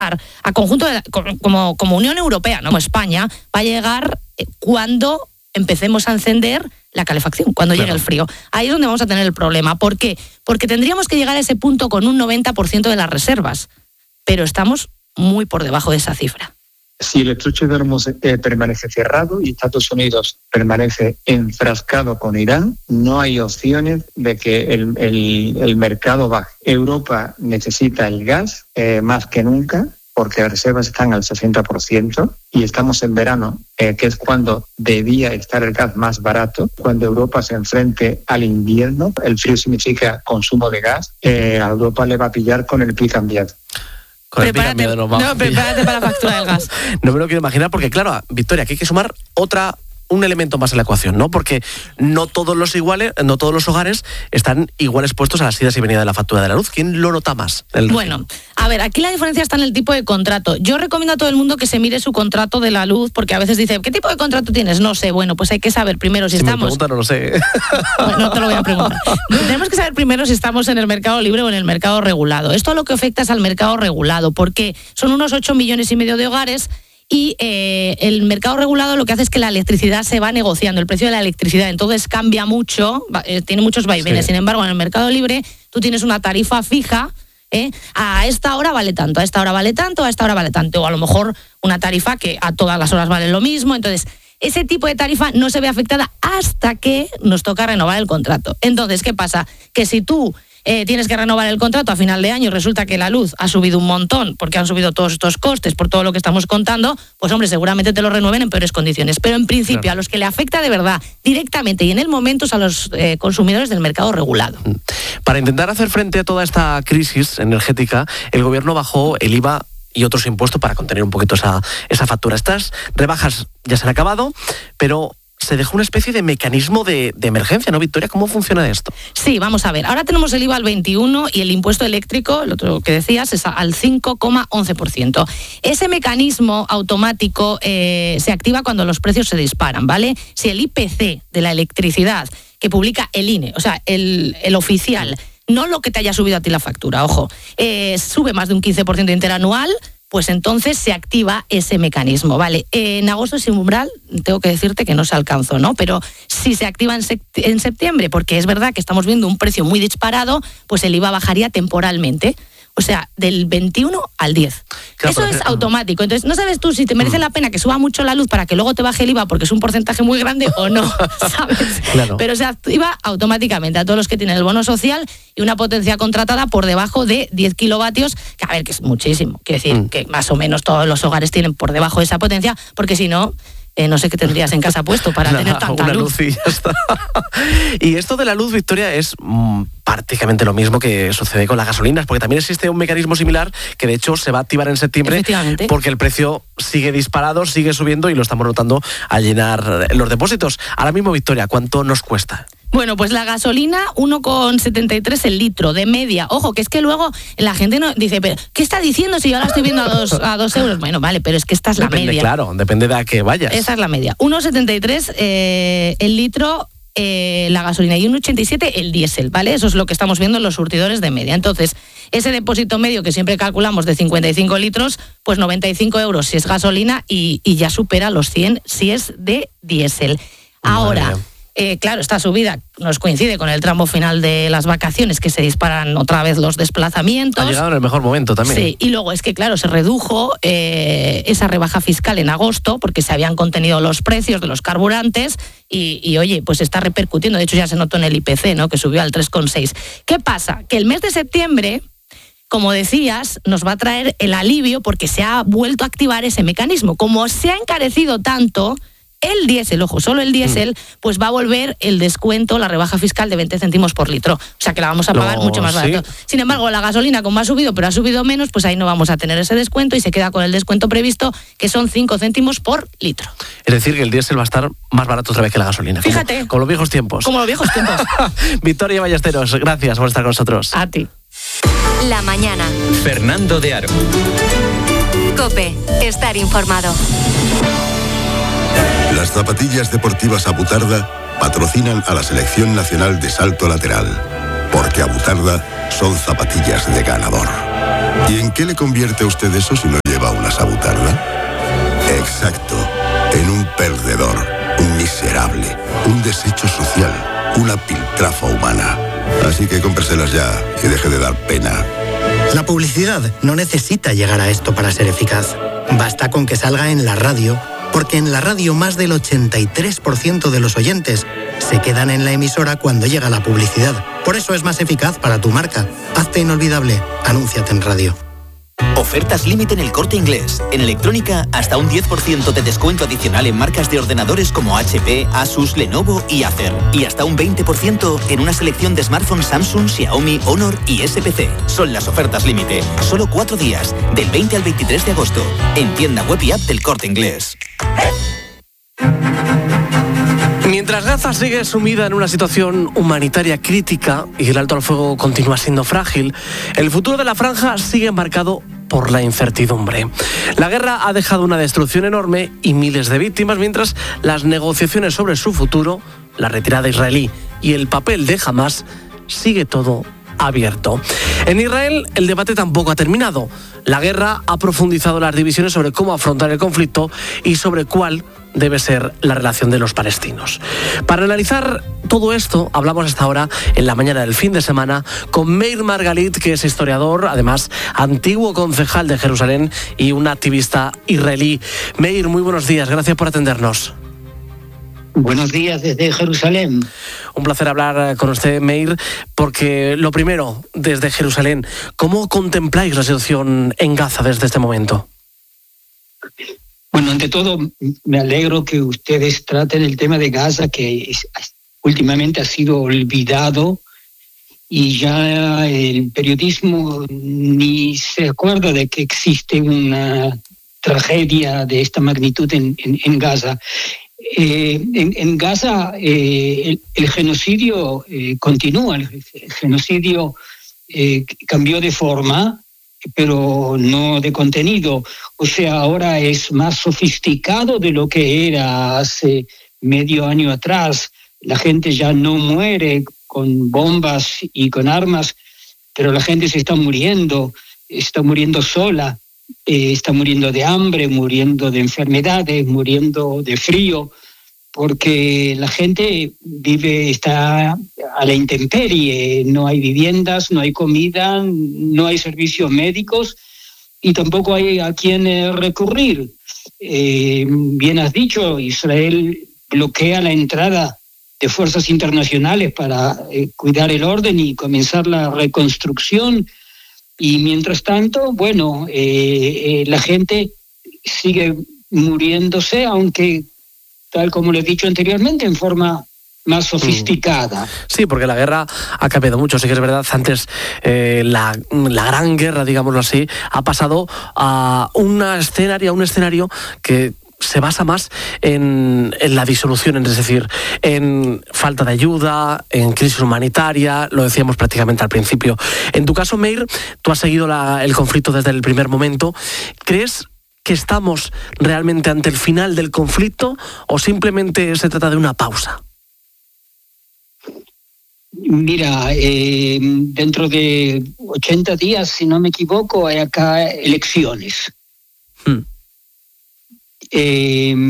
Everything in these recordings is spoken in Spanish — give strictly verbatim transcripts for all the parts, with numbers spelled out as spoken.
llegar a conjunto de la, como, como Unión Europea, ¿no? Como España, va a llegar cuando empecemos a encender la calefacción, cuando claro. llegue el frío. Ahí es donde vamos a tener el problema. ¿Por qué? Porque tendríamos que llegar a ese punto con un noventa por ciento de las reservas, pero estamos muy por debajo de esa cifra. Si el estrecho de Hormuz eh, permanece cerrado y Estados Unidos permanece enfrascado con Irán, no hay opciones de que el, el, el mercado baje. Europa necesita el gas eh, más que nunca, porque las reservas están al sesenta por ciento y estamos en verano, eh, que es cuando debía estar el gas más barato. Cuando Europa se enfrente al invierno, el frío significa consumo de gas, eh, a Europa le va a pillar con el pie cambiado. Con prepárate, el no, prepárate para la factura del gas. No me lo quiero imaginar porque, claro, Victoria, que hay que sumar otra... un elemento más en la ecuación, ¿no? Porque no todos los iguales, no todos los hogares están igual expuestos a las idas y venidas de la factura de la luz. ¿Quién lo nota más? Bueno, a ver, aquí la diferencia está en el tipo de contrato. Yo recomiendo a todo el mundo que se mire su contrato de la luz, porque a veces dice, ¿qué tipo de contrato tienes? No sé. Bueno, pues hay que saber primero si, si estamos... me preguntan, no lo sé. Bueno, no te lo voy a preguntar. Tenemos que saber primero si estamos en el mercado libre o en el mercado regulado. Esto lo que afecta es al mercado regulado, porque son unos ocho millones y medio de hogares. Y eh, el mercado regulado lo que hace es que la electricidad se va negociando, el precio de la electricidad, entonces cambia mucho, eh, tiene muchos vaivenes. Sí. Sin embargo, en el mercado libre tú tienes una tarifa fija, ¿eh? A esta hora vale tanto, a esta hora vale tanto, a esta hora vale tanto, o a lo mejor una tarifa que a todas las horas vale lo mismo. Entonces, ese tipo de tarifa no se ve afectada hasta que nos toca renovar el contrato. Entonces, ¿qué pasa? Que si tú Eh, tienes que renovar el contrato a final de año y resulta que la luz ha subido un montón porque han subido todos estos costes por todo lo que estamos contando, pues hombre, seguramente te lo renueven en peores condiciones. Pero en principio claro. a los que le afecta de verdad directamente y en el momento es a los eh, consumidores del mercado regulado. Para intentar hacer frente a toda esta crisis energética, el gobierno bajó el I V A y otros impuestos para contener un poquito esa, esa factura. Estas rebajas ya se han acabado, pero se dejó una especie de mecanismo de, de emergencia, ¿no, Victoria? ¿Cómo funciona esto? Sí, vamos a ver. Ahora tenemos el I V A al veintiuno y el impuesto eléctrico, lo otro que decías, es al cinco coma once por ciento. Ese mecanismo automático eh, se activa cuando los precios se disparan, ¿vale? Si el I P C de la electricidad que publica el I N E, o sea, el, el oficial, no lo que te haya subido a ti la factura, ojo, eh, sube más de un quince por ciento interanual, pues entonces se activa ese mecanismo, ¿vale? En agosto ese umbral, tengo que decirte que no se alcanzó, ¿no? Pero si se activa en, sect- en septiembre, porque es verdad que estamos viendo un precio muy disparado, pues el I V A bajaría temporalmente. O sea, del veintiuno al diez. Claro, eso es automático. Entonces, no sabes tú si te merece la pena que suba mucho la luz para que luego te baje el I V A porque es un porcentaje muy grande o no, ¿sabes? Claro. Pero se activa automáticamente a todos los que tienen el bono social y una potencia contratada por debajo de diez kilovatios, que a ver, que es muchísimo. Quiere decir mm. que más o menos todos los hogares tienen por debajo de esa potencia, porque si no... Eh, no sé qué tendrías en casa puesto para Nada, tener tanta una luz. luz y ya está. Y esto de la luz, Victoria, es mmm, prácticamente lo mismo que sucede con las gasolinas, porque también existe un mecanismo similar que de hecho se va a activar en septiembre porque el precio sigue disparado, sigue subiendo y lo estamos notando al llenar los depósitos. Ahora mismo, Victoria, ¿cuánto nos cuesta? Bueno, pues la gasolina, uno coma setenta y tres el litro, de media. Ojo, que es que luego la gente no dice, pero ¿qué está diciendo si yo la estoy viendo a dos, a dos euros? Bueno, vale, pero es que esta es depende, la media. Claro, depende de a qué vayas. Esa es la media. uno coma setenta y tres eh, el litro eh, la gasolina y uno coma ochenta y siete el diésel, ¿vale? Eso es lo que estamos viendo en los surtidores de media. Entonces, ese depósito medio que siempre calculamos de cincuenta y cinco litros, pues noventa y cinco euros si es gasolina y, y ya supera los cien si es de diésel. Ahora... Eh, claro, esta subida nos coincide con el tramo final de las vacaciones, que se disparan otra vez los desplazamientos. Ha llegado en el mejor momento también. Sí, y luego es que, claro, se redujo eh, esa rebaja fiscal en agosto, porque se habían contenido los precios de los carburantes y, y, oye, pues está repercutiendo. De hecho, ya se notó en el I P C, ¿no?, que subió al tres coma seis. ¿Qué pasa? Que el mes de septiembre, como decías, nos va a traer el alivio porque se ha vuelto a activar ese mecanismo. Como se ha encarecido tanto... el diésel, ojo, solo el diésel, pues va a volver el descuento, la rebaja fiscal de veinte céntimos por litro. O sea que la vamos a pagar no, mucho más barato. ¿Sí? Sin embargo, la gasolina, como ha subido, pero ha subido menos, pues ahí no vamos a tener ese descuento y se queda con el descuento previsto, que son cinco céntimos por litro. Es decir, que el diésel va a estar más barato otra vez que la gasolina. Fíjate. Como, como los viejos tiempos. Como los viejos tiempos. Victoria Ballesteros, gracias por estar con nosotros. A ti. La mañana. Fernando de Aro. COPE. Estar informado. Las zapatillas deportivas Abutarda patrocinan a la Selección Nacional de Salto Lateral, porque Abutarda son zapatillas de ganador. ¿Y en qué le convierte a usted eso si no lleva una sabutarda? Exacto, en un perdedor, un miserable, un desecho social, una piltrafa humana. Así que cómpreselas ya y deje de dar pena. La publicidad no necesita llegar a esto para ser eficaz. Basta con que salga en la radio, porque en la radio más del ochenta y tres por ciento de los oyentes se quedan en la emisora cuando llega la publicidad. Por eso es más eficaz para tu marca. Hazte inolvidable. Anúnciate en radio. Ofertas límite en El Corte Inglés. En electrónica, hasta un diez por ciento de descuento adicional en marcas de ordenadores como H P, Asus, Lenovo y Acer. Y hasta un veinte por ciento en una selección de smartphones Samsung, Xiaomi, Honor y S P C. Son las ofertas límite. Solo cuatro días, del veinte al veintitrés de agosto. En tienda web y app del Corte Inglés. Mientras Gaza sigue sumida en una situación humanitaria crítica y el alto al fuego continúa siendo frágil, el futuro de la franja sigue marcado por la incertidumbre. La guerra ha dejado una destrucción enorme y miles de víctimas, mientras las negociaciones sobre su futuro, la retirada israelí y el papel de Hamás, sigue todo abierto. En Israel el debate tampoco ha terminado. La guerra ha profundizado las divisiones sobre cómo afrontar el conflicto y sobre cuál debe ser la relación de los palestinos. Para analizar todo esto, hablamos hasta ahora en la mañana del fin de semana con Meir Margalit, que es historiador, además antiguo concejal de Jerusalén y un activista israelí. Meir, muy buenos días, gracias por atendernos. Buenos días desde Jerusalén. Un placer hablar con usted, Meir, porque lo primero, desde Jerusalén, ¿cómo contempláis la situación en Gaza desde este momento? Bueno, ante todo, me alegro que ustedes traten el tema de Gaza, que es, últimamente ha sido olvidado y ya el periodismo ni se acuerda de que existe una tragedia de esta magnitud en, en, en Gaza. Eh, en, en Gaza eh, el, el genocidio eh, continúa, el, el genocidio eh, cambió de forma, pero no de contenido. O sea, ahora es más sofisticado de lo que era hace medio año atrás. La gente ya no muere con bombas y con armas, pero la gente se está muriendo, está muriendo sola, eh, está muriendo de hambre, muriendo de enfermedades, muriendo de frío, porque la gente vive, está a la intemperie, no hay viviendas, no hay comida, no hay servicios médicos y tampoco hay a quién recurrir. Eh, bien has dicho, Israel bloquea la entrada de fuerzas internacionales para eh, cuidar el orden y comenzar la reconstrucción. Y mientras tanto, bueno, eh, eh, la gente sigue muriéndose, aunque, tal como lo he dicho anteriormente, en forma más sofisticada. Sí, porque la guerra ha cambiado mucho. Sí que es verdad, antes eh, la, la gran guerra, digámoslo así, ha pasado a una escenario, a un escenario que se basa más en, en la disolución, es decir, en falta de ayuda, en crisis humanitaria, lo decíamos prácticamente al principio. En tu caso, Meir, tú has seguido la, el conflicto desde el primer momento. ¿Crees que estamos realmente ante el final del conflicto o simplemente se trata de una pausa? Mira, eh, dentro de ochenta días, si no me equivoco, hay acá elecciones. Hmm. Eh,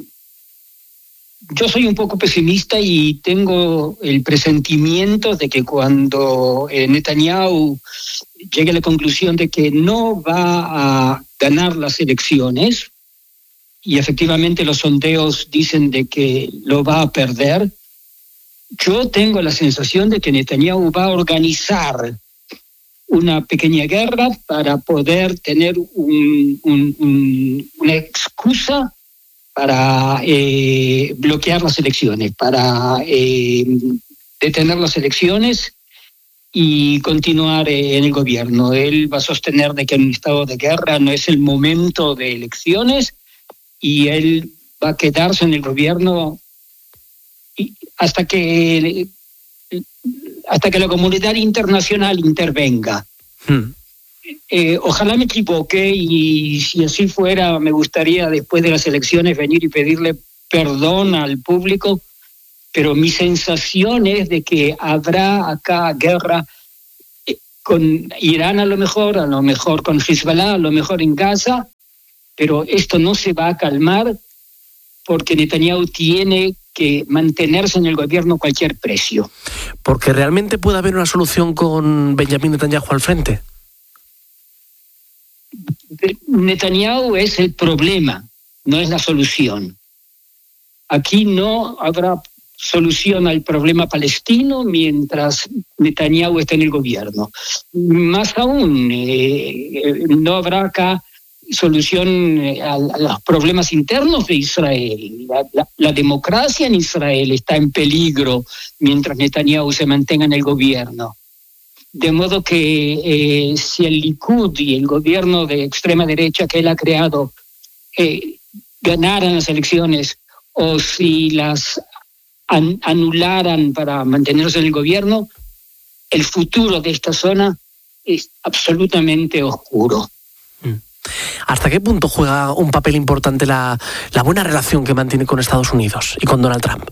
yo soy un poco pesimista y tengo el presentimiento de que cuando eh, Netanyahu llegue a la conclusión de que no va a ganar las elecciones, y efectivamente los sondeos dicen de que lo va a perder, yo tengo la sensación de que Netanyahu va a organizar una pequeña guerra para poder tener un, un, un, una excusa para eh, bloquear las elecciones, para eh, detener las elecciones y continuar eh, en el gobierno. Él va a sostener de que en un estado de guerra no es el momento de elecciones y él va a quedarse en el gobierno hasta que hasta que la comunidad internacional intervenga. Hmm. Eh, ojalá me equivoque y si así fuera me gustaría después de las elecciones venir y pedirle perdón al público, pero mi sensación es de que habrá acá guerra con Irán a lo mejor, a lo mejor con Hezbollah, a lo mejor en Gaza, pero esto no se va a calmar porque Netanyahu tiene que mantenerse en el gobierno a cualquier precio. Porque realmente puede haber una solución con Benjamín Netanyahu al frente. Netanyahu es el problema, no es la solución. Aquí no habrá solución al problema palestino mientras Netanyahu esté en el gobierno. Más aún, eh, no habrá acá solución a, a los problemas internos de Israel. La, la, la democracia en Israel está en peligro mientras Netanyahu se mantenga en el gobierno. De modo que eh, si el Likud y el gobierno de extrema derecha que él ha creado eh, ganaran las elecciones o si las an- anularan para mantenerse en el gobierno, el futuro de esta zona es absolutamente oscuro. ¿Hasta qué punto juega un papel importante la, la buena relación que mantiene con Estados Unidos y con Donald Trump?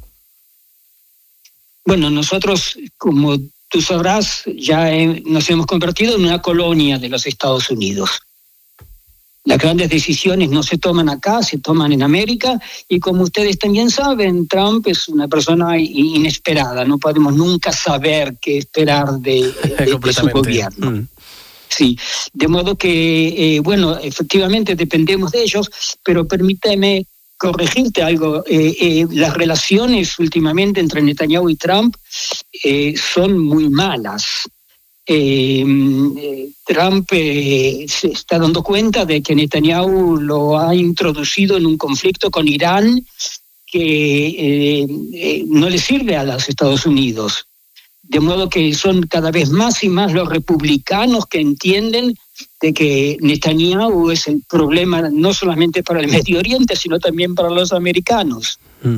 Bueno, nosotros, como tú sabrás, ya he, nos hemos convertido en una colonia de los Estados Unidos. Las grandes decisiones no se toman acá, se toman en América, y como ustedes también saben, Trump es una persona inesperada, no podemos nunca saber qué esperar de, de, de su gobierno. Mm. Sí, de modo que, eh, bueno, efectivamente dependemos de ellos, pero permíteme corregirte algo. Eh, eh, las relaciones últimamente entre Netanyahu y Trump eh, son muy malas. Eh, eh, Trump eh, se está dando cuenta de que Netanyahu lo ha introducido en un conflicto con Irán que eh, eh, no le sirve a los Estados Unidos. De modo que son cada vez más y más los republicanos que entienden de que Netanyahu es el problema no solamente para el Medio Oriente, sino también para los americanos. Mm.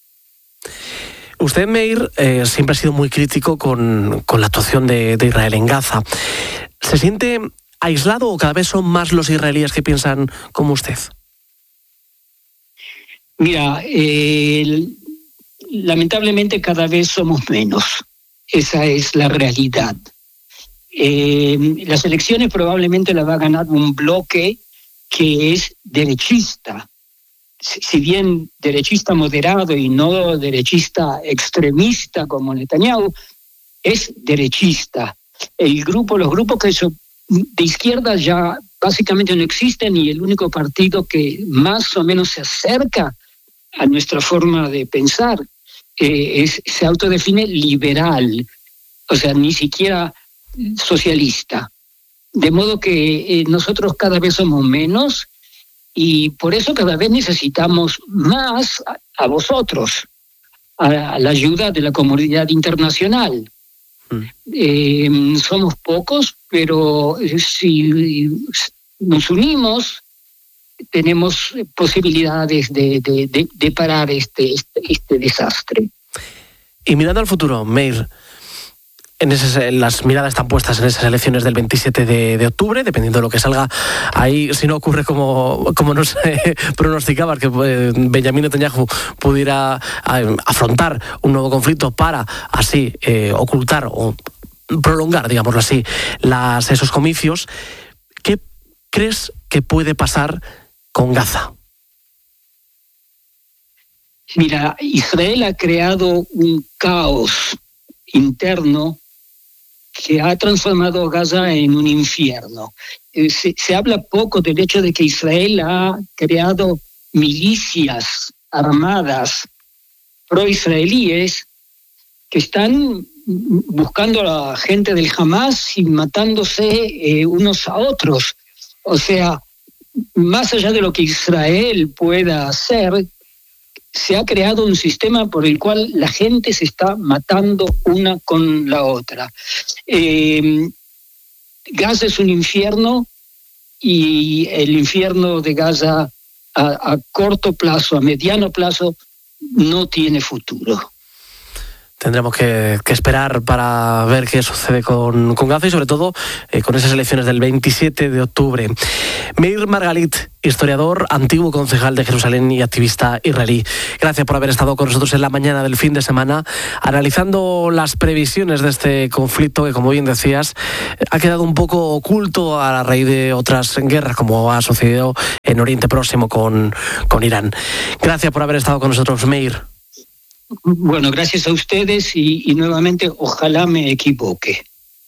Usted, Meir, eh, siempre ha sido muy crítico con, con la actuación de, de Israel en Gaza. ¿Se siente aislado o cada vez son más los israelíes que piensan como usted? Mira, eh, lamentablemente cada vez somos menos. Esa es la realidad. Eh, las elecciones probablemente las va a ganar un bloque que es derechista. Si bien derechista moderado y no derechista extremista como Netanyahu, es derechista. El grupo, los grupos que son de izquierda ya básicamente no existen y el único partido que más o menos se acerca a nuestra forma de pensar eh, es, se autodefine liberal, o sea, ni siquiera socialista. De modo que eh, nosotros cada vez somos menos y por eso cada vez necesitamos más a, a vosotros, a, a la ayuda de la comunidad internacional. Mm. Eh, somos pocos, pero si nos unimos, tenemos posibilidades de, de, de, de parar este, este, este desastre. Y mirando al futuro, Meir, en ese, las miradas están puestas en esas elecciones del veintisiete de octubre, dependiendo de lo que salga ahí, si no ocurre como, como nos eh, pronosticaba, que eh, Benjamín Netanyahu pudiera eh, afrontar un nuevo conflicto para así eh, ocultar o prolongar, digámoslo así, las, esos comicios. ¿Qué crees que puede pasar con Gaza? Mira, Israel ha creado un caos interno que ha transformado a Gaza en un infierno. Eh, se, se habla poco del hecho de que Israel ha creado milicias armadas pro-israelíes que están buscando a la gente del Hamas y matándose eh, unos a otros. O sea, más allá de lo que Israel pueda hacer, se ha creado un sistema por el cual la gente se está matando una con la otra. Eh, Gaza es un infierno y el infierno de Gaza a, a corto plazo, a mediano plazo, no tiene futuro. Tendremos que, que esperar para ver qué sucede con, con Gaza y sobre todo eh, con esas elecciones del veintisiete de octubre. Meir Margalit, historiador, antiguo concejal de Jerusalén y activista israelí. Gracias por haber estado con nosotros en la mañana del fin de semana, analizando las previsiones de este conflicto que, como bien decías, ha quedado un poco oculto a la raíz de otras guerras, como ha sucedido en Oriente Próximo con, con Irán. Gracias por haber estado con nosotros, Meir. Bueno, gracias a ustedes y, y nuevamente ojalá me equivoque.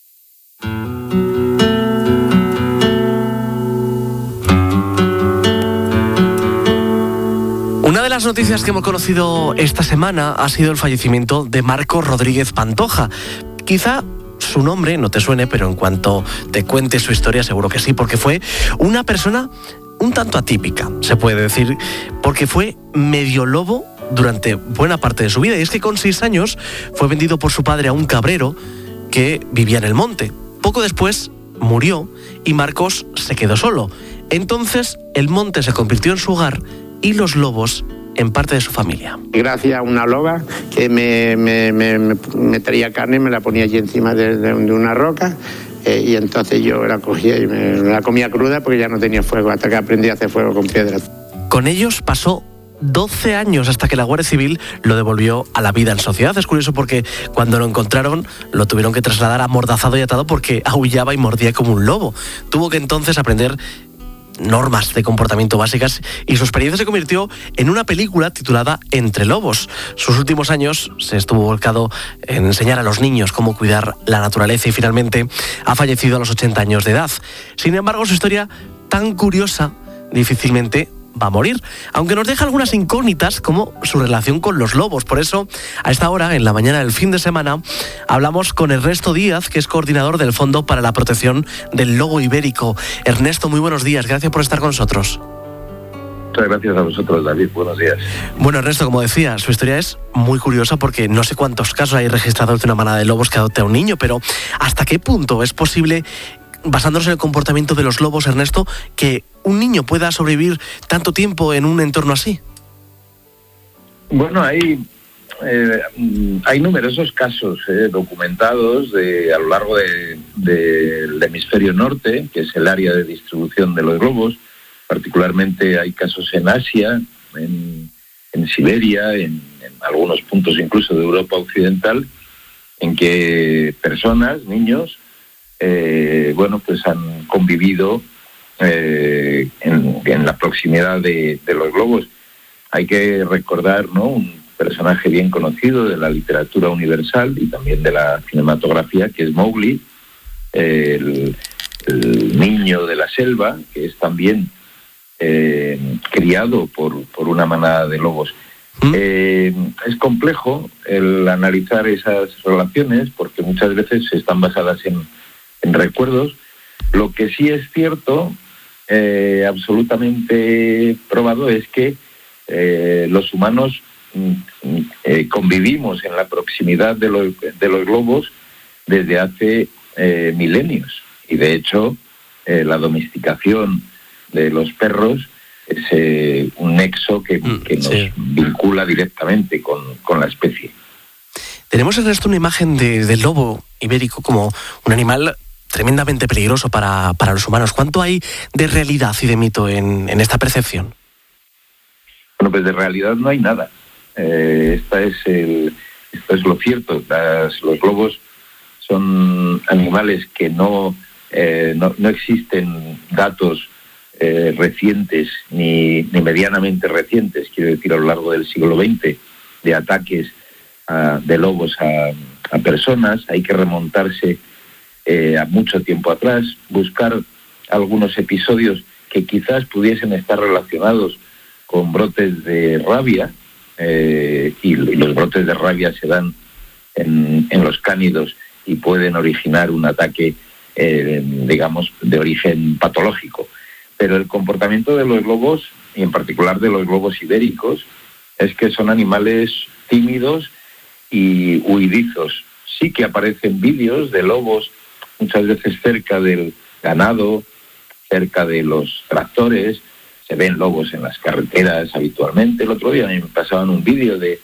Una de las noticias que hemos conocido esta semana ha sido el fallecimiento de Marcos Rodríguez Pantoja. Quizá su nombre no te suene, pero en cuanto te cuente su historia seguro que sí, porque fue una persona un tanto atípica, se puede decir, porque fue medio lobo durante buena parte de su vida. Y es que con seis años fue vendido por su padre a un cabrero que vivía en el monte. Poco después murió y Marcos se quedó solo. Entonces el monte se convirtió en su hogar y los lobos en parte de su familia. Gracias a una loba que me, me, me, me traía carne y me la ponía allí encima de, de, de una roca. Eh, y entonces yo la cogía y me, me la comía cruda porque ya no tenía fuego, hasta que aprendí a hacer fuego con piedras. Con ellos pasó doce años hasta que la Guardia Civil lo devolvió a la vida en sociedad. Es curioso porque cuando lo encontraron lo tuvieron que trasladar amordazado y atado porque aullaba y mordía como un lobo. Tuvo que entonces aprender normas de comportamiento básicas y su experiencia se convirtió en una película titulada Entre Lobos. Sus últimos años se estuvo volcado en enseñar a los niños cómo cuidar la naturaleza y finalmente ha fallecido a los ochenta años de edad. Sin embargo, su historia tan curiosa difícilmente va a morir, aunque nos deja algunas incógnitas como su relación con los lobos. Por eso, a esta hora, en la mañana del fin de semana, hablamos con Ernesto Díaz, que es coordinador del Fondo para la Protección del Lobo Ibérico. Ernesto, muy buenos días, gracias por estar con nosotros. Muchas gracias a vosotros, David, buenos días. Bueno, Ernesto, como decía, su historia es muy curiosa porque no sé cuántos casos hay registrados de una manada de lobos que adopte a un niño, pero ¿hasta qué punto es posible, basándonos en el comportamiento de los lobos, Ernesto, que un niño pueda sobrevivir tanto tiempo en un entorno así? Bueno, hay, eh, hay numerosos casos eh, documentados de, a lo largo de, de, del hemisferio norte, que es el área de distribución de los lobos. Particularmente hay casos en Asia, en, en Siberia, en, en algunos puntos incluso de Europa Occidental, en que personas, niños, Eh, bueno, pues han convivido eh, en, en la proximidad de, de los lobos. Hay que recordar, ¿no?, un personaje bien conocido de la literatura universal y también de la cinematografía, que es Mowgli, eh, el, el niño de la selva, que es también eh, criado por, por una manada de lobos. ¿Mm? Eh, es complejo el analizar esas relaciones porque muchas veces están basadas en en recuerdos. Lo que sí es cierto, eh, absolutamente probado, es que eh, los humanos eh, convivimos en la proximidad de los, de los lobos desde hace eh, milenios. Y de hecho, eh, la domesticación de los perros es eh, un nexo que, que nos sí. vincula directamente con, con la especie. Tenemos en el resto una imagen de, del lobo ibérico como un animal tremendamente peligroso para, para los humanos. ¿Cuánto hay de realidad y de mito en, en esta percepción? Bueno, pues de realidad no hay nada. Eh, esta es el, esto es lo cierto. Las, los lobos son animales que no, eh, no, no existen datos eh, recientes ni, ni medianamente recientes, quiero decir, a lo largo del siglo veinte, de ataques a, de lobos a, a personas. Hay que remontarse Eh, a mucho tiempo atrás, buscar algunos episodios que quizás pudiesen estar relacionados con brotes de rabia, eh, y, y los brotes de rabia se dan en, en los cánidos y pueden originar un ataque, eh, digamos, de origen patológico. Pero el comportamiento de los lobos, y en particular de los lobos ibéricos, es que son animales tímidos y huidizos. Sí que aparecen vídeos de lobos muchas veces cerca del ganado, cerca de los tractores, se ven lobos en las carreteras habitualmente. El otro día me pasaban un vídeo de,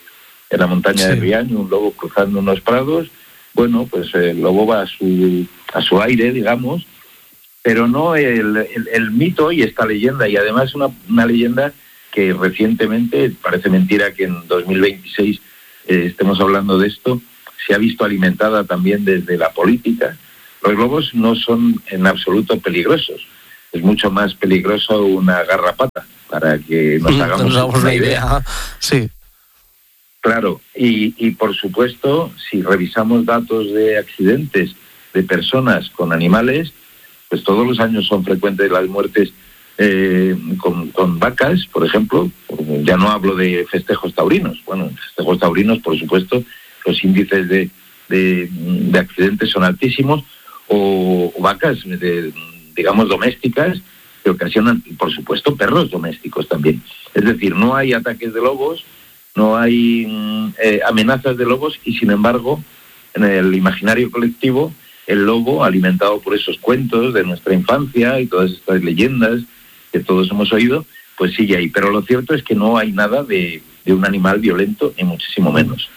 en la montaña Sí. de Riaño, un lobo cruzando unos prados. Bueno, pues el lobo va a su, a su aire, digamos, pero no el, el, el mito y esta leyenda, y además una, una leyenda que recientemente, parece mentira que en dos mil veintiséis eh, estemos hablando de esto, se ha visto alimentada también desde la política. Los lobos no son en absoluto peligrosos. Es mucho más peligroso una garrapata, para que nos hagamos, nos hagamos una una idea. idea. Sí. Claro, y, y por supuesto, si revisamos datos de accidentes de personas con animales, pues todos los años son frecuentes las muertes eh, con, con vacas, por ejemplo. Ya no hablo de festejos taurinos. Bueno, en festejos taurinos, por supuesto, los índices de, de, de accidentes son altísimos, o, o vacas, de, digamos, domésticas, que ocasionan, por supuesto, perros domésticos también. Es decir, no hay ataques de lobos, no hay eh, amenazas de lobos, y sin embargo, en el imaginario colectivo, el lobo, alimentado por esos cuentos de nuestra infancia y todas estas leyendas que todos hemos oído, pues sigue ahí. Pero lo cierto es que no hay nada de, de un animal violento, ni muchísimo menos.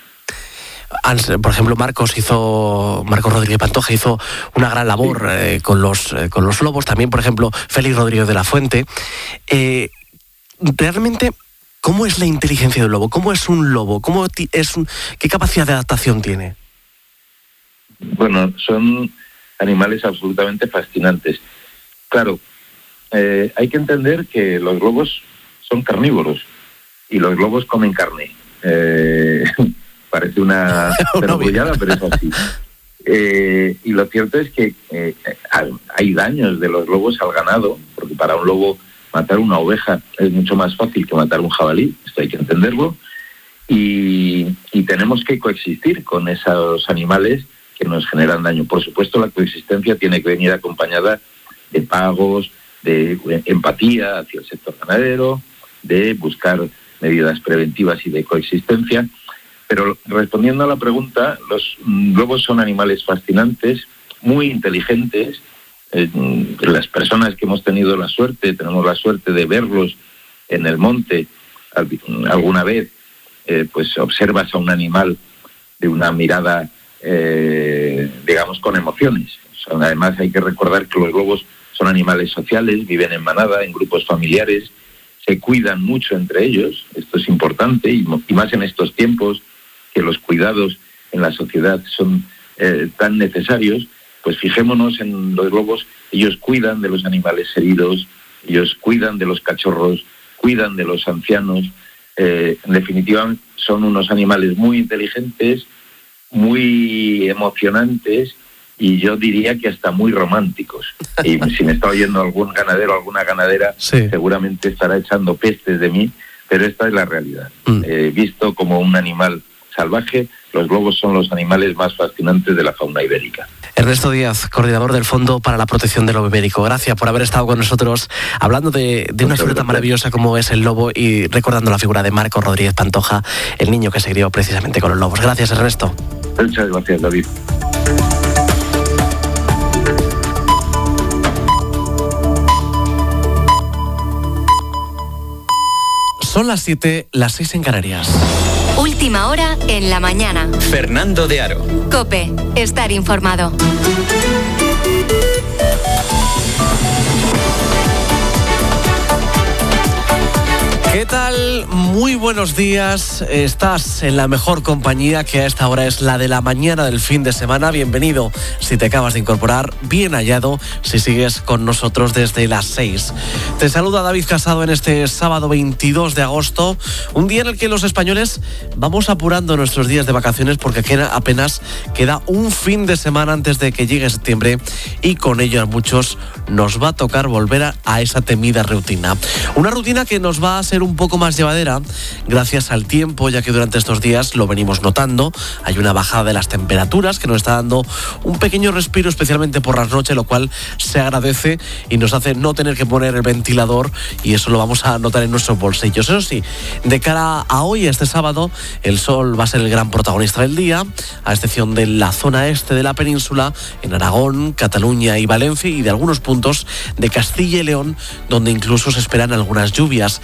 Por ejemplo, Marcos hizo, Marcos Rodríguez Pantoja hizo una gran labor sí. eh, con los eh, con los lobos. También, por ejemplo, Félix Rodríguez de la Fuente. Eh, realmente, ¿cómo es la inteligencia del lobo? ¿Cómo es un lobo? ¿Cómo es un, ¿Qué capacidad de adaptación tiene? Bueno, son animales absolutamente fascinantes. Claro, eh, hay que entender que los lobos son carnívoros y los lobos comen carne. Eh, parece una perogrullada, pero es así. Eh, y lo cierto es que eh, hay daños de los lobos al ganado, porque para un lobo matar una oveja es mucho más fácil que matar un jabalí, esto hay que entenderlo, y, y tenemos que coexistir con esos animales que nos generan daño. Por supuesto, la coexistencia tiene que venir acompañada de pagos, de empatía hacia el sector ganadero, de buscar medidas preventivas y de coexistencia. Pero respondiendo a la pregunta, los lobos son animales fascinantes, muy inteligentes. Eh, las personas que hemos tenido la suerte, tenemos la suerte de verlos en el monte alguna vez, eh, pues observas a un animal de una mirada, eh, digamos, con emociones. O sea, además hay que recordar que los lobos son animales sociales, viven en manada, en grupos familiares, se cuidan mucho entre ellos, esto es importante, y, y más en estos tiempos que los cuidados en la sociedad son eh, tan necesarios. Pues fijémonos en los lobos, ellos cuidan de los animales heridos, ellos cuidan de los cachorros, cuidan de los ancianos. Eh, en definitiva, son unos animales muy inteligentes, muy emocionantes, y yo diría que hasta muy románticos. Y si me está oyendo algún ganadero o alguna ganadera, sí, seguramente estará echando pestes de mí, pero esta es la realidad. Mm. Eh, visto como un animal salvaje, los lobos son los animales más fascinantes de la fauna ibérica. Ernesto Díaz, coordinador del Fondo para la Protección del Lobo Ibérico. Gracias por haber estado con nosotros hablando de, de una figura tan maravillosa como es el lobo y recordando la figura de Marcos Rodríguez Pantoja, el niño que se crió precisamente con los lobos. Gracias, Ernesto. Muchas gracias, David. Son las siete, las seis en Canarias. Última hora en la mañana. Fernando de Aro. COPE, estar informado. ¿Qué tal? Muy buenos días. Estás en la mejor compañía, que a esta hora es la de la mañana del fin de semana. Bienvenido si te acabas de incorporar, bien hallado si sigues con nosotros desde las seis. Te saluda David Casado en este sábado veintidós de agosto, un día en el que los españoles vamos apurando nuestros días de vacaciones porque apenas queda un fin de semana antes de que llegue septiembre, y con ello a muchos nos va a tocar volver a, a esa temida rutina. Una rutina que nos va a ser un poco más llevadera gracias al tiempo, ya que durante estos días lo venimos notando. Hay una bajada de las temperaturas que nos está dando un pequeño respiro, especialmente por las noches, lo cual se agradece y nos hace no tener que poner el ventilador, y eso lo vamos a notar en nuestros bolsillos. Eso sí, de cara a hoy, este sábado, el sol va a ser el gran protagonista del día, a excepción de la zona este de la península, en Aragón, Cataluña y Valencia, y de algunos puntos de Castilla y León, donde incluso se esperan algunas lluvias. Y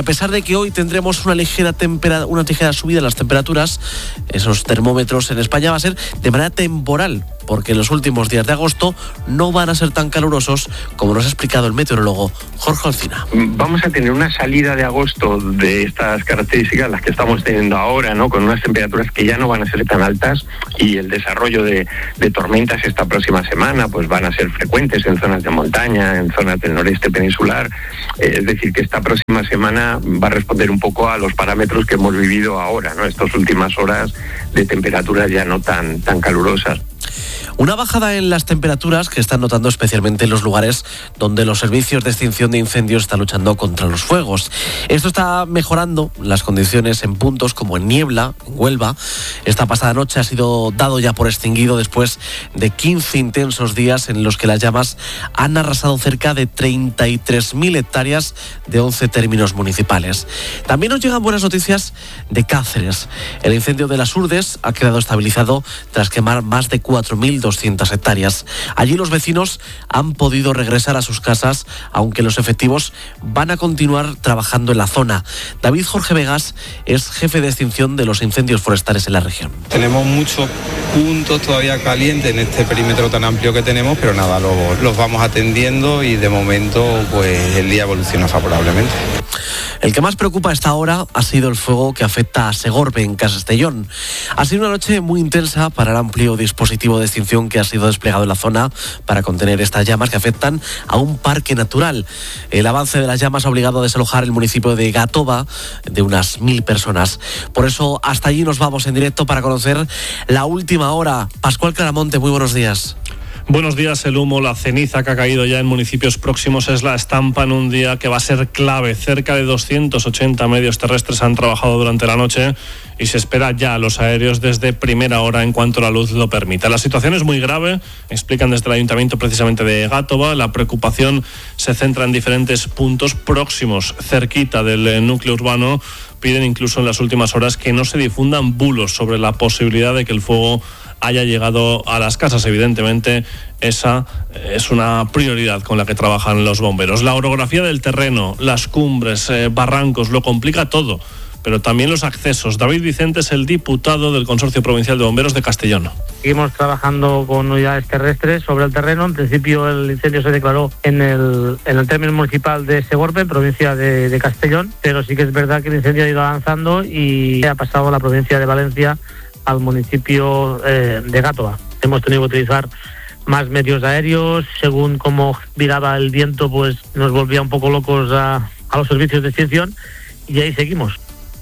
a pesar de que hoy tendremos una ligera, tempera, una ligera subida en las temperaturas, esos termómetros en España va a ser de manera temporal, porque en los últimos días de agosto no van a ser tan calurosos como nos ha explicado el meteorólogo Jorge Alsina. Vamos a tener una salida de agosto de estas características, las que estamos teniendo ahora, ¿no? Con unas temperaturas que ya no van a ser tan altas, y el desarrollo de, de tormentas esta próxima semana pues van a ser frecuentes en zonas de montaña, en zonas del noreste peninsular. Eh, es decir, que esta próxima semana va a responder un poco a los parámetros que hemos vivido ahora, ¿no? Estas últimas horas de temperaturas ya no tan, tan calurosas. Una bajada en las temperaturas que están notando especialmente en los lugares donde los servicios de extinción de incendios están luchando contra los fuegos. Esto está mejorando las condiciones en puntos como en Niebla, en Huelva. Esta pasada noche ha sido dado ya por extinguido después de quince intensos días en los que las llamas han arrasado cerca de treinta y tres mil hectáreas de once términos municipales. También nos llegan buenas noticias de Cáceres. El incendio de las Urdes ha quedado estabilizado tras quemar más de cuatro mil doscientas hectáreas. Allí los vecinos han podido regresar a sus casas, aunque los efectivos van a continuar trabajando en la zona. David Jorge Vegas es jefe de extinción de los incendios forestales en la región. Tenemos muchos puntos todavía calientes en este perímetro tan amplio que tenemos, pero nada, los, los vamos atendiendo y de momento pues el día evoluciona favorablemente. El que más preocupa a esta hora ha sido el fuego que afecta a Segorbe, en Castellón. Ha sido una noche muy intensa para el amplio dispositivo de extinción que ha sido desplegado en la zona para contener estas llamas que afectan a un parque natural. El avance de las llamas ha obligado a desalojar el municipio de Gátova de unas mil personas. Por eso hasta allí nos vamos en directo para conocer la última hora. Pascual Claramonte, muy buenos días. Buenos días. El humo, la ceniza que ha caído ya en municipios próximos es la estampa en un día que va a ser clave. Cerca de doscientos ochenta medios terrestres han trabajado durante la noche y se espera ya a los aéreos desde primera hora en cuanto la luz lo permita. La situación es muy grave, explican desde el Ayuntamiento precisamente de Gátova. La preocupación se centra en diferentes puntos próximos, cerquita del núcleo urbano. Piden incluso en las últimas horas que no se difundan bulos sobre la posibilidad de que el fuego haya llegado a las casas. Evidentemente, esa es una prioridad con la que trabajan los bomberos. La orografía del terreno, las cumbres, eh, barrancos, lo complica todo, pero también los accesos. David Vicente es el diputado del Consorcio Provincial de Bomberos de Castellón. Seguimos trabajando con unidades terrestres sobre el terreno. En principio el incendio se declaró en el, en el término municipal de Segorbe, provincia de, de Castellón, pero sí que es verdad que el incendio ha ido avanzando y ha pasado a la provincia de Valencia, al municipio eh, de Gátova. Hemos tenido que utilizar más medios aéreos. Según cómo viraba el viento, pues nos volvía un poco locos a, a los servicios de extinción, y ahí seguimos.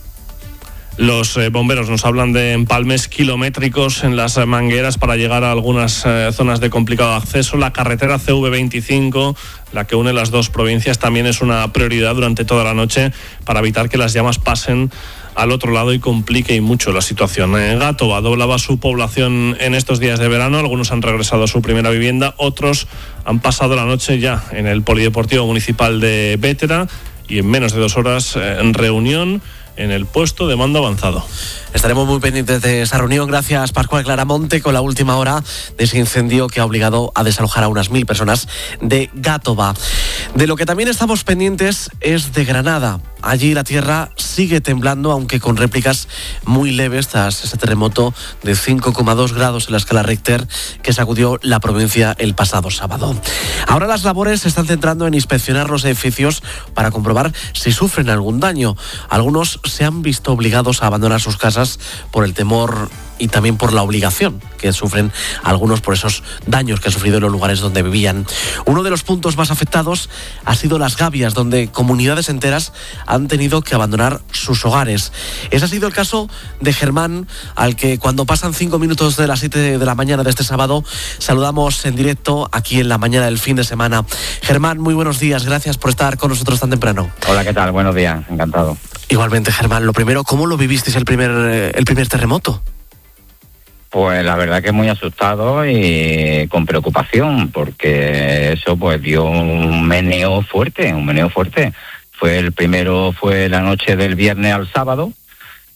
Los eh, bomberos nos hablan de empalmes kilométricos en las mangueras para llegar a algunas eh, zonas de complicado acceso. La carretera C V veinticinco, la que une las dos provincias, también es una prioridad durante toda la noche para evitar que las llamas pasen al otro lado y complique y mucho la situación. En Gátova doblaba su población en estos días de verano. Algunos han regresado a su primera vivienda, otros han pasado la noche ya en el Polideportivo Municipal de Bétera, y en menos de dos horas eh, en reunión en el puesto de mando avanzado. Estaremos muy pendientes de esa reunión. Gracias, Pascual Claramonte, con la última hora de ese incendio que ha obligado a desalojar a unas mil personas de Gátova. De lo que también estamos pendientes es de Granada. Allí la tierra sigue temblando, aunque con réplicas muy leves tras ese terremoto de cinco coma dos grados en la escala Richter que sacudió la provincia el pasado sábado. Ahora las labores se están centrando en inspeccionar los edificios para comprobar si sufren algún daño. Algunos se han visto obligados a abandonar sus casas por el temor y también por la obligación que sufren algunos por esos daños que han sufrido en los lugares donde vivían. Uno de los puntos más afectados ha sido Las Gavias, donde comunidades enteras han tenido que abandonar sus hogares. Ese ha sido el caso de Germán, al que cuando pasan cinco minutos de las siete de la mañana de este sábado, saludamos en directo aquí en la mañana del fin de semana. Germán, muy buenos días, gracias por estar con nosotros tan temprano. Hola, ¿qué tal? Buenos días, encantado. Igualmente, Germán, lo primero, ¿cómo lo vivisteis el primer, el primer terremoto? Pues la verdad que muy asustado y con preocupación, porque eso pues dio un meneo fuerte, un meneo fuerte. Fue el primero, fue la noche del viernes al sábado,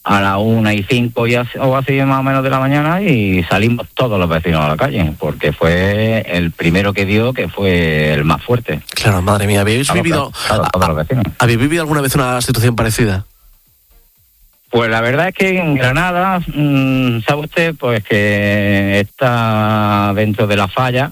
a la una y cinco y así, o así más o menos de la mañana, y salimos todos los vecinos a la calle, porque fue el primero que dio, que fue el más fuerte. Claro, madre mía, ¿habéis Claro, vivido, claro, todos los vecinos. ¿habéis vivido alguna vez una situación parecida? Pues la verdad es que en Granada, mmm, sabe usted, pues que está dentro de la falla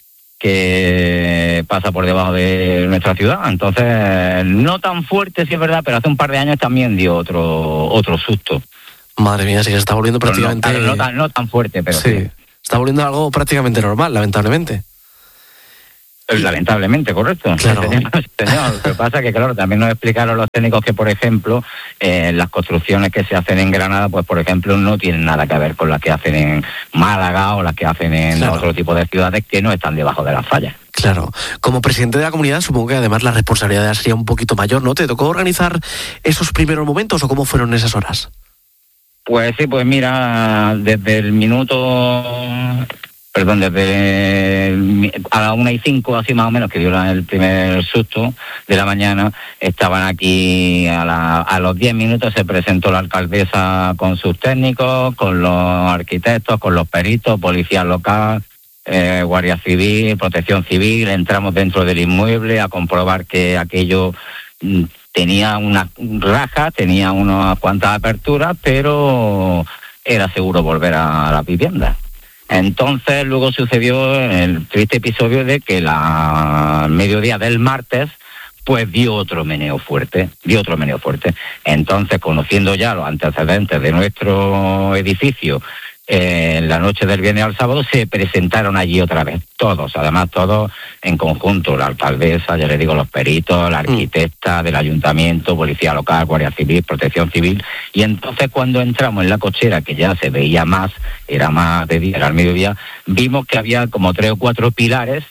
que pasa por debajo de nuestra ciudad. Entonces, no tan fuerte, sí es verdad, pero hace un par de años también dio otro otro susto. Madre mía, sí que se está volviendo Pero prácticamente... No, no, tan, no tan fuerte, pero sí. sí. Está volviendo algo prácticamente normal, lamentablemente. Lamentablemente, correcto. Claro. Señor, señor. Lo que pasa es que, claro, también nos explicaron los técnicos que, por ejemplo, eh, las construcciones que se hacen en Granada, pues, por ejemplo, no tienen nada que ver con las que hacen en Málaga o las que hacen en Claro. otro tipo de ciudades que no están debajo de las fallas. Claro. Como presidente de la comunidad, supongo que además la responsabilidad sería un poquito mayor, ¿no? ¿Te tocó organizar esos primeros momentos o cómo fueron esas horas? Pues sí, pues mira, desde el minuto... Perdón, desde el, a las una y cinco, así más o menos, que dio la, el primer susto de la mañana, estaban aquí a, la, a los diez minutos se presentó la alcaldesa con sus técnicos, con los arquitectos, con los peritos, policía local, eh, Guardia Civil, Protección Civil. Entramos dentro del inmueble a comprobar que aquello mm, tenía una raja, tenía unas cuantas aperturas, pero era seguro volver a la vivienda. Entonces luego sucedió el triste episodio de que la al mediodía del martes pues dio otro meneo fuerte, dio otro meneo fuerte. Entonces, conociendo ya los antecedentes de nuestro edificio, eh, en la noche del viernes al sábado se presentaron allí otra vez, todos, además todos en conjunto, la alcaldesa, ya le digo, los peritos, la arquitecta del ayuntamiento, policía local, Guardia Civil, Protección Civil. Y entonces cuando entramos en la cochera, que ya se veía más, era más de día, era al mediodía, vimos que había como tres o cuatro pilares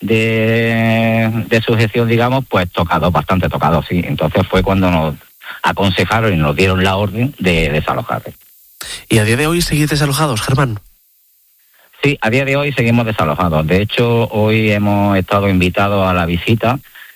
de, de sujeción, digamos, pues tocados, bastante tocados, sí. Entonces fue cuando nos aconsejaron y nos dieron la orden de desalojar. ¿Y a día de hoy seguís desalojados, Germán? Sí, a día de hoy seguimos desalojados. De hecho, hoy hemos estado invitados a la visita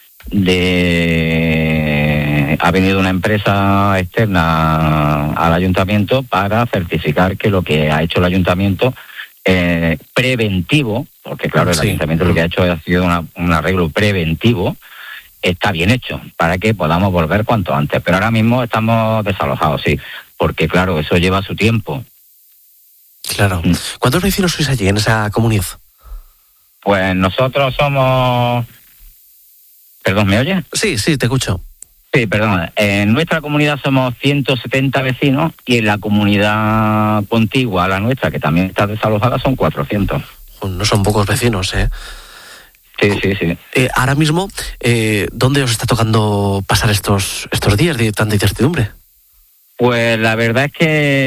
de... Ha venido una empresa externa al ayuntamiento para certificar que lo que ha hecho el ayuntamiento eh, preventivo, porque claro, el Sí. ayuntamiento lo que ha hecho ha sido una, un arreglo preventivo, está bien hecho, para que podamos volver cuanto antes. Pero ahora mismo estamos desalojados, sí, porque claro, eso lleva su tiempo. Claro. ¿Cuántos vecinos sois allí en esa comunidad? Pues nosotros somos... Perdón, ¿me oye? Sí, sí, te escucho. Sí, perdón. En nuestra comunidad somos ciento setenta vecinos y en la comunidad contigua a la nuestra, que también está desalojada, son cuatrocientos. No son pocos vecinos, ¿eh? Sí, sí, sí. Eh, ahora mismo, eh, ¿dónde os está tocando pasar estos, estos días de tanta incertidumbre? Pues la verdad es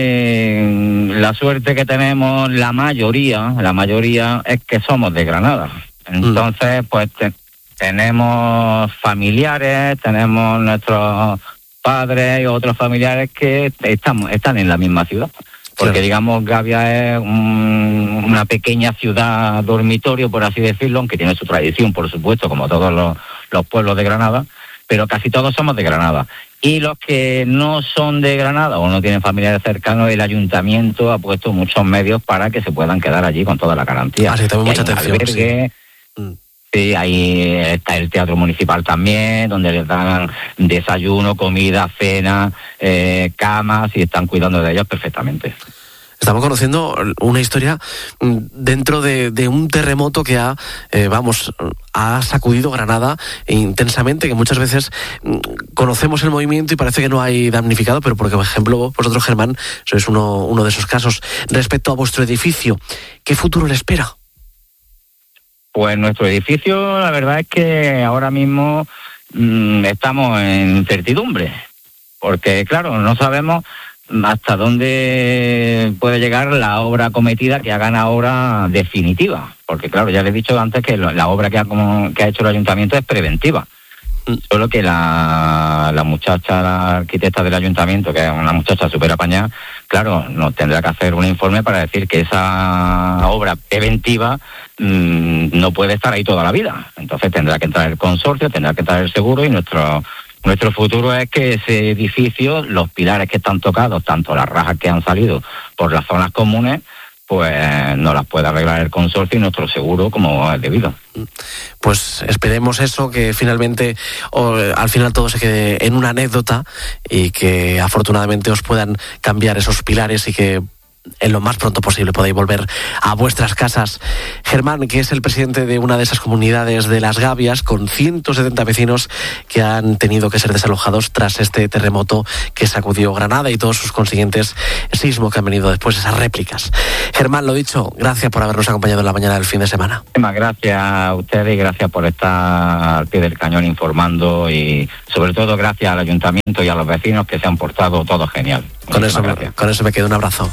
que la suerte que tenemos, la mayoría, la mayoría es que somos de Granada. Entonces, pues te, tenemos familiares, tenemos nuestros padres y otros familiares que estamos, están en la misma ciudad. Porque claro, digamos, Gavia es un, una pequeña ciudad dormitorio, por así decirlo, aunque tiene su tradición, por supuesto, como todos los, los pueblos de Granada, pero casi todos somos de Granada. Y los que no son de Granada o no tienen familiares cercanos, el ayuntamiento ha puesto muchos medios para que se puedan quedar allí con toda la garantía. Ah, sí, también mucha atención. Albergue, sí. Mm. Sí, ahí está el teatro municipal también, donde les dan desayuno, comida, cena, eh, camas, y están cuidando de ellos perfectamente. Estamos conociendo una historia dentro de, de un terremoto que ha, eh, vamos, ha sacudido Granada intensamente, que muchas veces conocemos el movimiento y parece que no hay damnificado, pero porque, por ejemplo, vosotros, Germán, sois uno, uno de esos casos. Respecto a vuestro edificio, ¿qué futuro le espera? Pues nuestro edificio, la verdad es que ahora mismo mmm, estamos en incertidumbre, porque claro, no sabemos hasta dónde puede llegar la obra cometida, que hagan ahora definitiva, porque claro, ya les he dicho antes que la obra que ha, como, que ha hecho el ayuntamiento es preventiva. Solo que la, la muchacha, la arquitecta del ayuntamiento, que es una muchacha súper apañada, claro, nos tendrá que hacer un informe para decir que esa obra preventiva mmm, no puede estar ahí toda la vida. Entonces tendrá que entrar el consorcio, tendrá que entrar el seguro, y nuestro Nuestro futuro es que ese edificio, los pilares que están tocados, tanto las rajas que han salido por las zonas comunes, pues no las puede arreglar el consorcio y nuestro seguro como es debido. Pues esperemos eso, que finalmente o, al final todo se quede en una anécdota y que afortunadamente os puedan cambiar esos pilares y que en lo más pronto posible podáis volver a vuestras casas. Germán, que es el presidente de una de esas comunidades de Las Gavias, con ciento setenta vecinos que han tenido que ser desalojados tras este terremoto que sacudió Granada y todos sus consiguientes sismos que han venido después, esas réplicas. Germán, lo dicho, gracias por habernos acompañado en la mañana del fin de semana. Gracias a ustedes y gracias por estar al pie del cañón informando y sobre todo gracias al ayuntamiento y a los vecinos que se han portado todo genial. Con eso, con eso me quedo, un abrazo.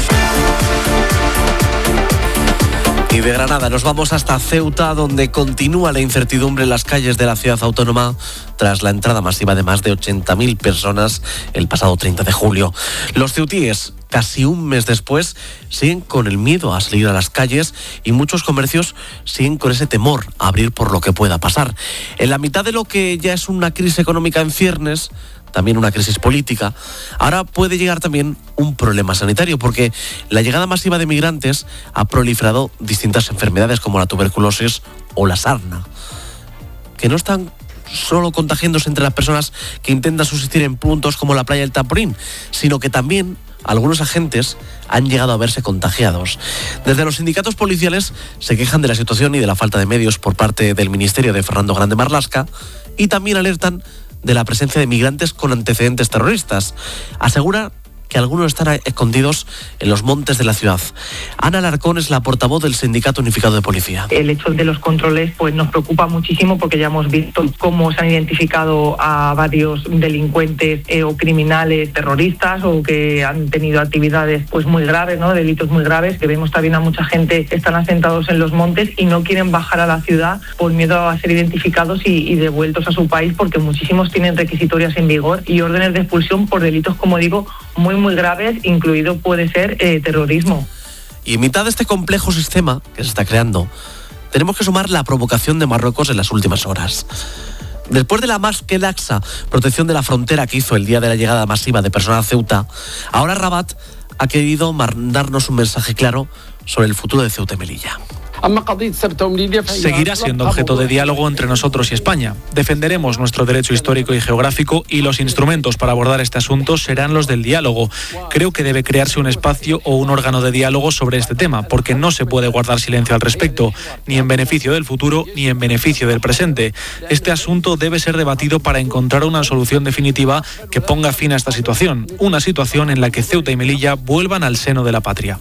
Y de Granada nos vamos hasta Ceuta, donde continúa la incertidumbre en las calles de la ciudad autónoma tras la entrada masiva de más de ochenta mil personas el pasado treinta de julio. Los ceutíes, casi un mes después, siguen con el miedo a salir a las calles y muchos comercios siguen con ese temor a abrir por lo que pueda pasar. En la mitad de lo que ya es una crisis económica en ciernes, también una crisis política, ahora puede llegar también un problema sanitario, porque la llegada masiva de migrantes ha proliferado distintas enfermedades como la tuberculosis o la sarna, que no están solo contagiándose entre las personas que intentan subsistir en puntos como la playa del Tamborín, sino que también algunos agentes han llegado a verse contagiados. Desde los sindicatos policiales se quejan de la situación y de la falta de medios por parte del ministerio de Fernando Grande Marlaska y también alertan de la presencia de migrantes con antecedentes terroristas. Asegura que algunos están escondidos en los montes de la ciudad. Ana Alarcón es la portavoz del Sindicato Unificado de Policía. El hecho de los controles pues nos preocupa muchísimo porque ya hemos visto cómo se han identificado a varios delincuentes eh, o criminales terroristas o que han tenido actividades pues muy graves, ¿no? Delitos muy graves, que vemos también a mucha gente que están asentados en los montes y no quieren bajar a la ciudad por miedo a ser identificados y, y devueltos a su país, porque muchísimos tienen requisitorias en vigor y órdenes de expulsión por delitos, como digo, muy muy graves, incluido puede ser eh, terrorismo. Y en mitad de este complejo sistema que se está creando, tenemos que sumar la provocación de Marruecos en las últimas horas. Después de la más que laxa protección de la frontera que hizo el día de la llegada masiva de personas a Ceuta, ahora Rabat ha querido mandarnos un mensaje claro sobre el futuro de Ceuta y Melilla. Seguirá siendo objeto de diálogo entre nosotros y España. Defenderemos nuestro derecho histórico y geográfico y los instrumentos para abordar este asunto serán los del diálogo. Creo que debe crearse un espacio o un órgano de diálogo sobre este tema, porque no se puede guardar silencio al respecto, ni en beneficio del futuro ni en beneficio del presente. Este asunto debe ser debatido para encontrar una solución definitiva que ponga fin a esta situación, una situación en la que Ceuta y Melilla vuelvan al seno de la patria.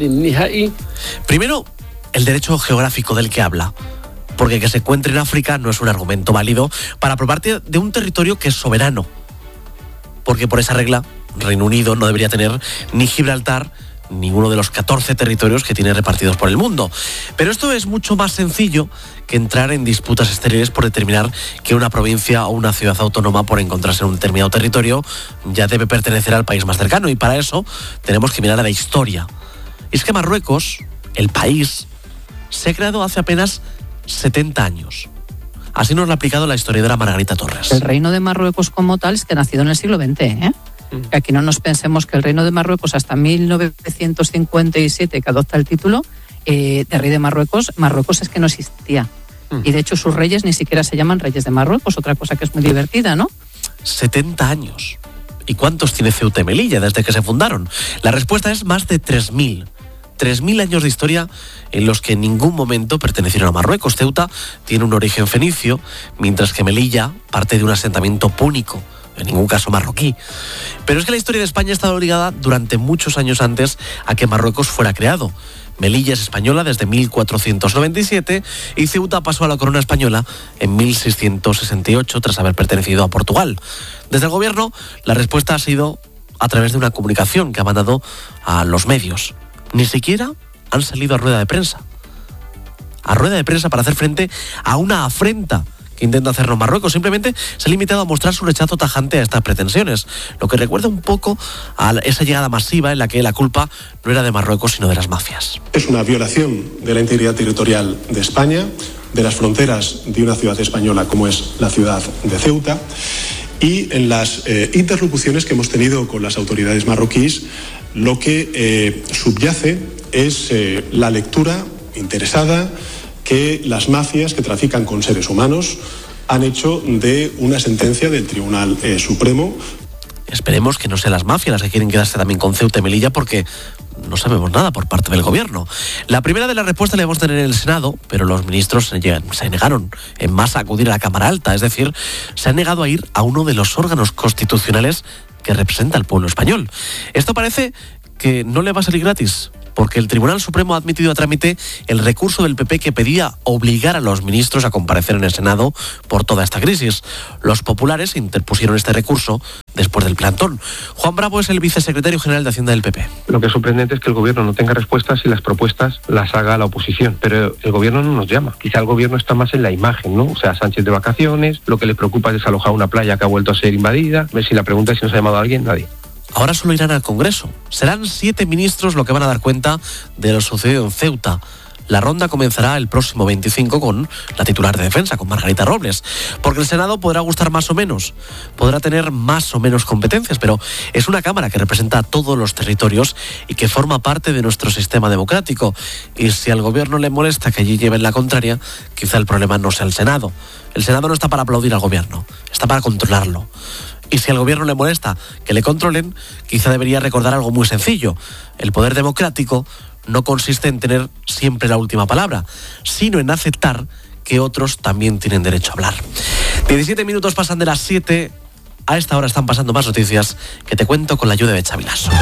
Primero, el derecho geográfico del que habla, porque que se encuentre en África no es un argumento válido para aprobarte de un territorio que es soberano, porque por esa regla Reino Unido no debería tener ni Gibraltar ni uno de los catorce territorios que tiene repartidos por el mundo. Pero esto es mucho más sencillo que entrar en disputas estériles por determinar que una provincia o una ciudad autónoma, por encontrarse en un determinado territorio, ya debe pertenecer al país más cercano, y para eso tenemos que mirar a la historia. Y es que Marruecos, el país, se ha creado hace apenas setenta años. Así nos lo ha aplicado la historiadora Margarita Torres. El reino de Marruecos como tal es que ha nacido en el siglo veinte, ¿eh? Mm. Que aquí no nos pensemos que el reino de Marruecos hasta mil novecientos cincuenta y siete, que adopta el título eh, de rey de Marruecos, Marruecos es que no existía. Mm. Y de hecho sus reyes ni siquiera se llaman reyes de Marruecos, otra cosa que es muy divertida, ¿no? setenta años. ¿Y cuántos tiene Ceuta y Melilla desde que se fundaron? La respuesta es más de tres mil. tres mil años de historia en los que en ningún momento pertenecieron a Marruecos. Ceuta tiene un origen fenicio, mientras que Melilla parte de un asentamiento púnico, en ningún caso marroquí. Pero es que la historia de España ha estado ligada durante muchos años antes a que Marruecos fuera creado. Melilla es española desde mil cuatrocientos noventa y siete y Ceuta pasó a la corona española en mil seiscientos sesenta y ocho tras haber pertenecido a Portugal. Desde el gobierno, la respuesta ha sido a través de una comunicación que ha mandado a los medios. Ni siquiera han salido a rueda de prensa. A rueda de prensa para hacer frente a una afrenta que intenta hacernos Marruecos. Simplemente se ha limitado a mostrar su rechazo tajante a estas pretensiones, lo que recuerda un poco a esa llegada masiva en la que la culpa no era de Marruecos sino de las mafias. Es una violación de la integridad territorial de España, de las fronteras de una ciudad española como es la ciudad de Ceuta, Y en las eh, interlocuciones que hemos tenido con las autoridades marroquíes, lo que eh, subyace es eh, la lectura interesada que las mafias que trafican con seres humanos han hecho de una sentencia del Tribunal eh, Supremo. Esperemos que no sean las mafias las que quieren quedarse también con Ceuta y Melilla, porque no sabemos nada por parte del gobierno. La primera de las respuestas la vamos a tener en el Senado, pero los ministros se negaron en masa a acudir a la Cámara Alta, es decir, se han negado a ir a uno de los órganos constitucionales que representa al pueblo español. Esto parece que no le va a salir gratis, porque el Tribunal Supremo ha admitido a trámite el recurso del P P que pedía obligar a los ministros a comparecer en el Senado por toda esta crisis. Los populares interpusieron este recurso después del plantón. Juan Bravo es el vicesecretario general de Hacienda del P P. Lo que es sorprendente es que el gobierno no tenga respuestas y las propuestas las haga la oposición, pero el gobierno no nos llama. Quizá el gobierno está más en la imagen, ¿no? O sea, Sánchez de vacaciones, lo que le preocupa es desalojar una playa que ha vuelto a ser invadida. Ver si la pregunta es si nos ha llamado a alguien, nadie. Ahora solo irán al Congreso. Serán siete ministros los que van a dar cuenta de lo sucedido en Ceuta. La ronda comenzará el próximo veinticinco con la titular de Defensa, con Margarita Robles. Porque el Senado podrá gustar más o menos, podrá tener más o menos competencias, pero es una Cámara que representa a todos los territorios y que forma parte de nuestro sistema democrático. Y si al gobierno le molesta que allí lleven la contraria, quizá el problema no sea el Senado. El Senado no está para aplaudir al gobierno, está para controlarlo. Y si al gobierno le molesta que le controlen, quizá debería recordar algo muy sencillo. El poder democrático no consiste en tener siempre la última palabra, sino en aceptar que otros también tienen derecho a hablar. diecisiete minutos pasan de las siete. A esta hora están pasando más noticias que te cuento con la ayuda de Xavi Lasso.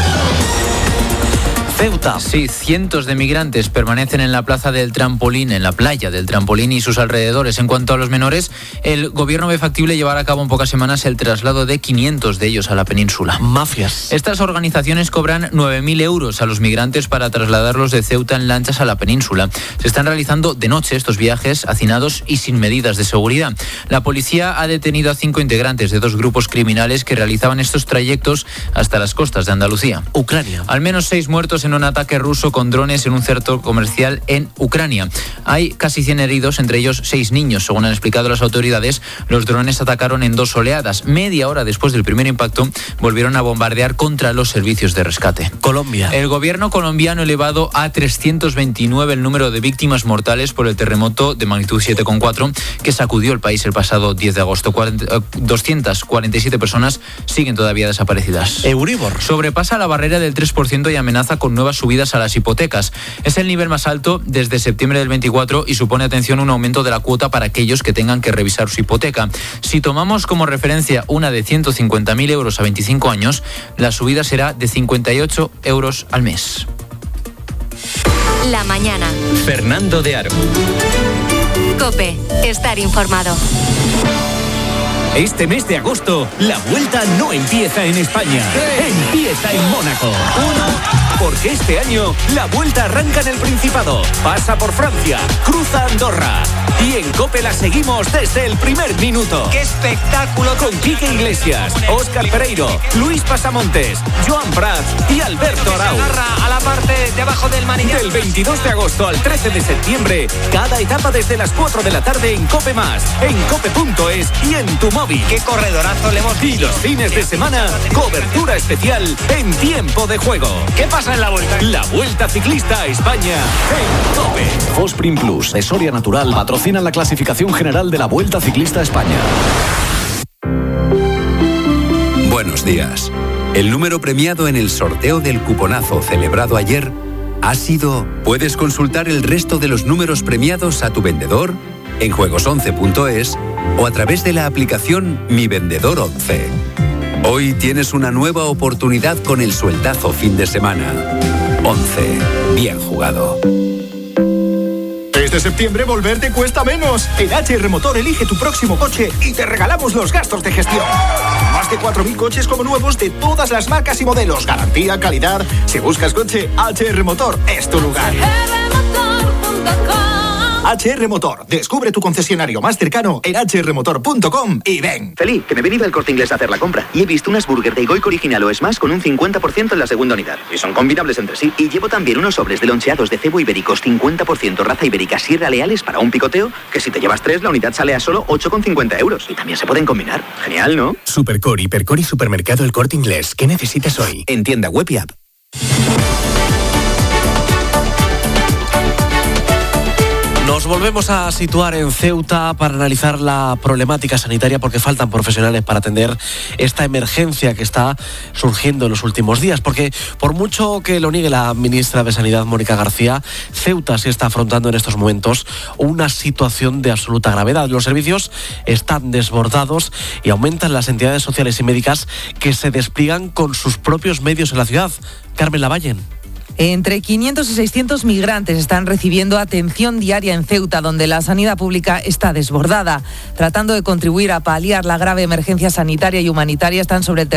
Ceuta. Sí, cientos de migrantes permanecen en la plaza del Trampolín, en la playa del Trampolín y sus alrededores. En cuanto a los menores, el gobierno ve factible llevar a cabo en pocas semanas el traslado de quinientos de ellos a la península. Mafias. Estas organizaciones cobran nueve mil euros a los migrantes para trasladarlos de Ceuta en lanchas a la península. Se están realizando de noche estos viajes hacinados y sin medidas de seguridad. La policía ha detenido a cinco integrantes de dos grupos criminales que realizaban estos trayectos hasta las costas de Andalucía. Ucrania. Al menos seis muertos en en un ataque ruso con drones en un centro comercial en Ucrania. Hay casi cien heridos, entre ellos seis niños. Según han explicado las autoridades, los drones atacaron en dos oleadas. Media hora después del primer impacto, volvieron a bombardear contra los servicios de rescate. Colombia. El gobierno colombiano ha elevado a trescientos veintinueve el número de víctimas mortales por el terremoto de magnitud siete coma cuatro que sacudió el país el pasado diez de agosto. doscientas cuarenta y siete personas siguen todavía desaparecidas. Euribor. Sobrepasa la barrera del tres por ciento y amenaza con nuevas subidas a las hipotecas. Es el nivel más alto desde septiembre del veinticuatro y supone, atención, un aumento de la cuota para aquellos que tengan que revisar su hipoteca. Si tomamos como referencia una de ciento cincuenta mil euros a veinticinco años, la subida será de cincuenta y ocho euros al mes. La mañana. Fernando de Aro. COPE. Estar informado. Este mes de agosto, la vuelta no empieza en España, empieza en Mónaco. Uno, porque este año la vuelta arranca en el Principado, pasa por Francia, cruza Andorra. Y en COPE la seguimos desde el primer minuto. ¡Qué espectáculo! Con Quique Iglesias, Óscar Pereiro, Luis Pasamontes, Joan Prats y Alberto Arau. Se agarra a la parte de abajo del manillar. Del veintidós de agosto al trece de septiembre, cada etapa desde las cuatro de la tarde en COPE Más, en cope punto es y en tu móvil. ¡Qué corredorazo le hemos visto! Y los fines de semana, cobertura especial en tiempo de juego. ¿Qué pasa en la vuelta? La Vuelta Ciclista a España en COPE. Fosprin Plus de Soria Natural patrocina la clasificación general de la Vuelta Ciclista a España. Buenos días. El número premiado en el sorteo del cuponazo celebrado ayer ha sido... Puedes consultar el resto de los números premiados a tu vendedor en juegos once punto es o a través de la aplicación Mi Vendedor once. Hoy tienes una nueva oportunidad con el sueldazo fin de semana. once. Bien jugado. Este septiembre volver te cuesta menos. En H R Motor elige tu próximo coche y te regalamos los gastos de gestión. Más de cuatro mil coches como nuevos de todas las marcas y modelos. Garantía, calidad. Si buscas coche, H R Motor es tu lugar. H R motor punto com. H R Motor. Descubre tu concesionario más cercano en h r motor punto com y ven. Feliz, que me he venido al Corte Inglés a hacer la compra y he visto unas burger de Goico original o Smash con un cincuenta por ciento en la segunda unidad. Y son combinables entre sí. Y llevo también unos sobres de loncheados de cebo ibéricos cincuenta por ciento raza ibérica Sierra Leales para un picoteo, que si te llevas tres, la unidad sale a solo ocho con cincuenta euros. Y también se pueden combinar. Genial, ¿no? Supercore, Hipercore y Supermercado El Corte Inglés. ¿Qué necesitas hoy? En tienda web y app. Nos volvemos a situar en Ceuta para analizar la problemática sanitaria porque faltan profesionales para atender esta emergencia que está surgiendo en los últimos días. Porque por mucho que lo niegue la ministra de Sanidad, Mónica García, Ceuta se está afrontando en estos momentos una situación de absoluta gravedad. Los servicios están desbordados y aumentan las entidades sociales y médicas que se despliegan con sus propios medios en la ciudad. Carmen Lavallen. Entre quinientos y seiscientos migrantes están recibiendo atención diaria en Ceuta, donde la sanidad pública está desbordada. Tratando de contribuir a paliar la grave emergencia sanitaria y humanitaria, están sobre el terreno